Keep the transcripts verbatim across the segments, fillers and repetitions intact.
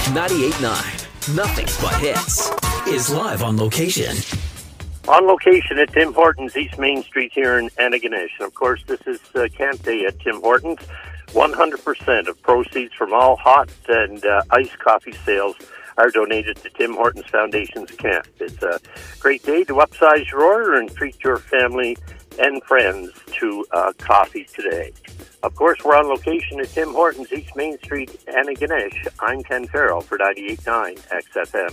ninety-eight point nine, Nothing But Hits, is live on location. On location at Tim Hortons, East Main Street here in Antigonish. And of course, this is uh, Camp Day at Tim Hortons. one hundred percent of proceeds from all hot and uh, iced coffee sales are donated to Tim Hortons Foundation's camp. It's a great day to upsize your order and treat your family and friends to uh, coffee today. Of course, we're on location at Tim Hortons, East Main Street, Antigonish. I'm Ken Farrell for ninety-eight point nine X F M.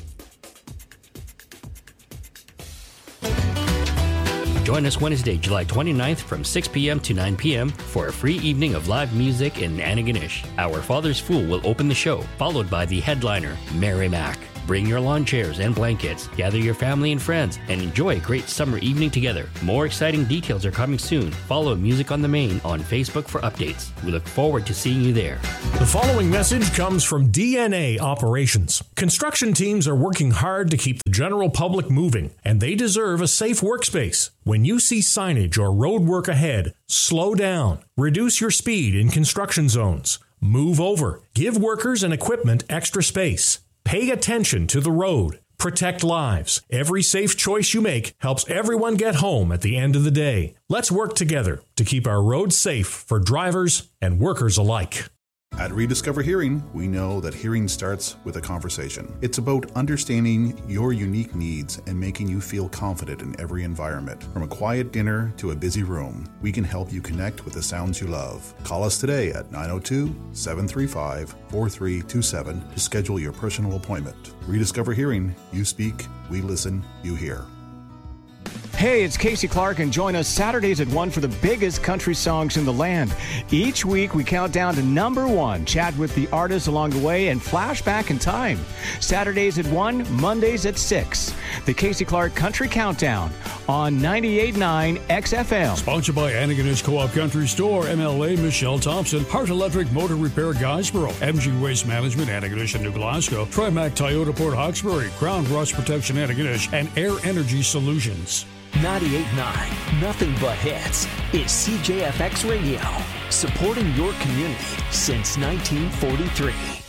Join us Wednesday, July twenty-ninth from six p.m. to nine p.m. for a free evening of live music in Antigonish. Our Father's Fool will open the show, followed by the headliner, Mary Mack. Bring your lawn chairs and blankets, gather your family and friends, and enjoy a great summer evening together. More exciting details are coming soon. Follow Music on the Main on Facebook for updates. We look forward to seeing you there. The following message comes from D N A Operations. Construction teams are working hard to keep the general public moving, and they deserve a safe workspace. When you see signage or road work ahead, slow down. Reduce your speed in construction zones. Move over. Give workers and equipment extra space. Pay attention to the road. Protect lives. Every safe choice you make helps everyone get home at the end of the day. Let's work together to keep our roads safe for drivers and workers alike. At Rediscover Hearing, we know that hearing starts with a conversation. It's about understanding your unique needs and making you feel confident in every environment. From a quiet dinner to a busy room, we can help you connect with the sounds you love. Call us today at nine oh two, seven three five, four three two seven to schedule your personal appointment. Rediscover Hearing, you speak, we listen, you hear. Hey, it's Casey Clark, and join us Saturdays at one for the biggest country songs in the land. Each week, we count down to number one, chat with the artists along the way, and flash back in time. Saturdays at one, Mondays at six. The Casey Clark Country Countdown on ninety-eight point nine X F M. Sponsored by Antigonish Co-op Country Store, M L A Michelle Thompson, Hart Electric Motor Repair Guysboro, M G Waste Management Antigonish and New Glasgow, Trimac Toyota Port Hawkesbury, Crown Rust Protection Antigonish, and Air Energy Solutions. ninety-eight point nine, Nothing But Hits, is C J F X Radio, supporting your community since nineteen forty-three.